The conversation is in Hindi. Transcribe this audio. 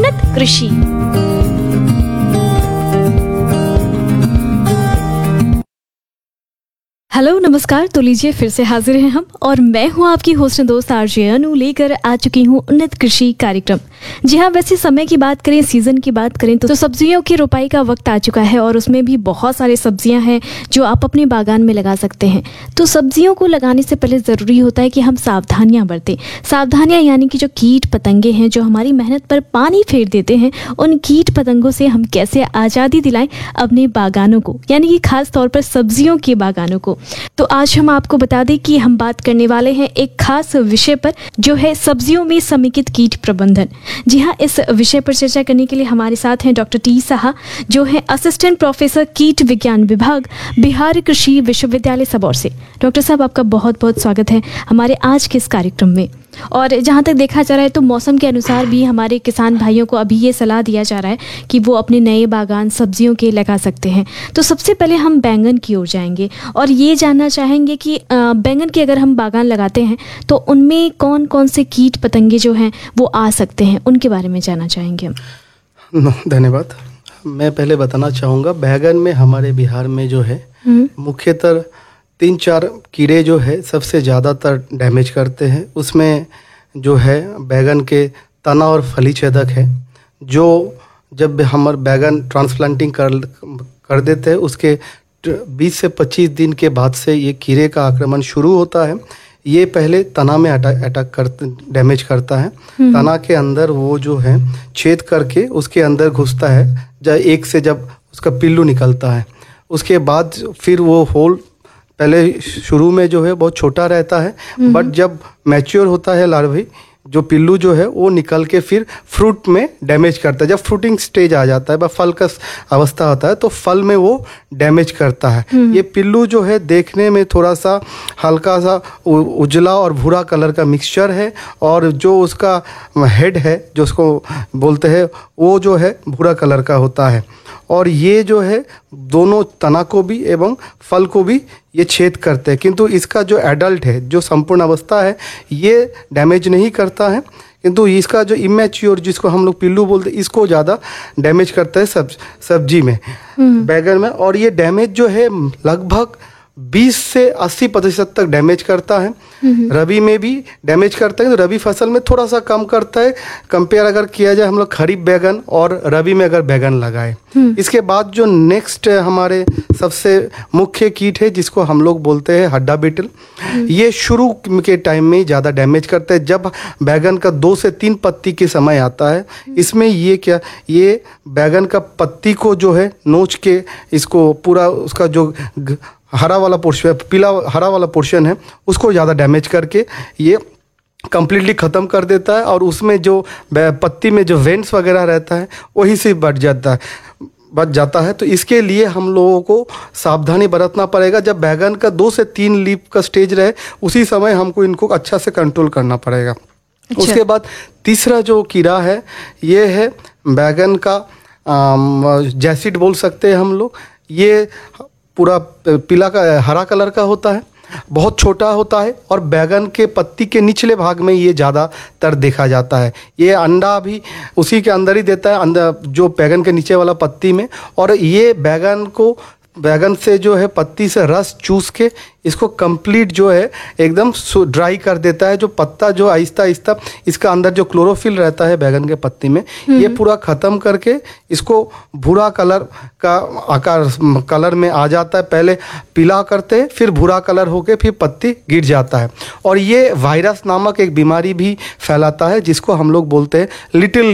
उन्नत कृषि। हेलो नमस्कार, तो लीजिए फिर से हाजिर हैं हम और मैं हूं आपकी होस्ट दोस्त आरजे अनु, लेकर आ चुकी हूं उन्नत कृषि कार्यक्रम। जी हाँ, वैसे समय की बात करें, सीजन की बात करें तो सब्जियों की रोपाई का वक्त आ चुका है और उसमें भी बहुत सारी सब्जियां हैं जो आप अपने बागान में लगा सकते हैं। तो सब्जियों को लगाने से पहले ज़रूरी होता है कि हम सावधानियाँ बरतें। सावधानियाँ यानी कि जो कीट पतंगे हैं जो हमारी मेहनत पर पानी फेर देते हैं, उन कीट पतंगों से हम कैसे आज़ादी दिलाएं अपने बागानों को, यानी कि खास तौर पर सब्जियों के बागानों को। तो आज हम आपको बता दें कि हम बात करने वाले हैं एक खास विषय पर, जो है सब्जियों में समेकित कीट प्रबंधन। जी हाँ, इस विषय पर चर्चा करने के लिए हमारे साथ हैं डॉक्टर टी साहा, जो है असिस्टेंट प्रोफेसर कीट विज्ञान विभाग, बिहार कृषि विश्वविद्यालय सबौर से। डॉक्टर साहब, आपका बहुत बहुत स्वागत है हमारे आज के इस कार्यक्रम में। और जहाँ तक देखा जा रहा है तो मौसम के अनुसार भी हमारे किसान भाइयों को अभी ये सलाह दिया जा रहा है कि वो अपने नए बागान सब्जियों के लगा सकते हैं। तो सबसे पहले हम बैंगन की ओर जाएंगे और ये जानना चाहेंगे कि बैंगन के अगर हम बागान लगाते हैं तो उनमें कौन कौन से कीट पतंगे जो हैं वो आ सकते हैं, उनके बारे में जानना चाहेंगे हम। धन्यवाद। मैं पहले बताना चाहूँगा, बैंगन में हमारे बिहार में जो है मुख्यतः 3-4 कीड़े जो है सबसे ज़्यादातर डैमेज करते हैं। उसमें जो है बैंगन के तना और फली छेदक है, जो जब हमारे बैंगन ट्रांसप्लांटिंग कर देते हैं उसके 20 से 25 दिन के बाद से ये कीड़े का आक्रमण शुरू होता है। ये पहले तना में डैमेज करता है। तना के अंदर वो जो है छेद करके उसके अंदर घुसता है, जब उसका पिल्लू निकलता है। उसके बाद फिर वो होल पहले शुरू में जो है बहुत छोटा रहता है, बट जब मैच्योर होता है लार्वी, जो पिल्लू जो है वो निकल के फिर फ्रूट में डैमेज करता है। जब फ्रूटिंग स्टेज आ जाता है, फल का अवस्था होता है, तो फल में वो डैमेज करता है। ये पिल्लू जो है देखने में थोड़ा सा हल्का सा उजला और भूरा कलर का मिक्सचर है, और जो उसका हेड है जो उसको बोलते हैं वो जो है भूरा कलर का होता है। और ये जो है दोनों तना को भी एवं फल को भी ये छेद करते हैं, किंतु इसका जो एडल्ट है, जो संपूर्ण अवस्था है, ये डैमेज नहीं करता है। किंतु इसका जो इमेच्योर, जिसको हम लोग पिल्लू बोलते हैं, इसको ज़्यादा डैमेज करता है सब्जी में, बैंगन में। और ये डैमेज जो है लगभग 20 से 80% तक डैमेज करता है। रबी में भी डैमेज करता है, तो रबी फसल में थोड़ा सा कम करता है, कंपेयर अगर किया जाए हम लोग खरीफ बैगन और रबी में अगर बैगन लगाए। इसके बाद जो नेक्स्ट हमारे सबसे मुख्य कीट है, जिसको हम लोग बोलते हैं हड्डा बीटल। ये शुरू के टाइम में ज़्यादा डैमेज करता है, जब बैगन का 2 से 3 पत्ती के समय आता है। इसमें ये बैगन का पत्ती को जो है नोच के इसको पूरा उसका जो हरा वाला पोर्शन, पीला हरा वाला पोर्शन है, उसको ज़्यादा डैमेज करके ये कंप्लीटली ख़त्म कर देता है। और उसमें जो पत्ती में जो वेंट्स वगैरह रहता है वही से बच जाता है। तो इसके लिए हम लोगों को सावधानी बरतना पड़ेगा। जब बैगन का 2 से 3 लीफ का स्टेज रहे, उसी समय हमको इनको अच्छा से कंट्रोल करना पड़ेगा। अच्छा। उसके बाद तीसरा जो कीड़ा है, ये है बैगन का जैसिड बोल सकते हैं हम लोग। ये पूरा पीला का हरा कलर का होता है, बहुत छोटा होता है, और बैगन के पत्ती के निचले भाग में ये ज़्यादातर देखा जाता है। ये अंडा भी उसी के अंदर ही देता है, अंदर जो बैगन के नीचे वाला पत्ती में। और ये बैगन से जो है पत्ती से रस चूस के इसको कंप्लीट जो है एकदम ड्राई कर देता है। जो पत्ता जो आहिस्ता आहिस्ता इसका अंदर जो क्लोरोफिल रहता है बैगन के पत्ती में, ये पूरा ख़त्म करके इसको भूरा कलर का आकार कलर में आ जाता है। पहले पीला करते हैं, फिर भूरा कलर होके फिर पत्ती गिर जाता है। और ये वायरस नामक एक बीमारी भी फैलाता है, जिसको हम लोग बोलते हैं लिटिल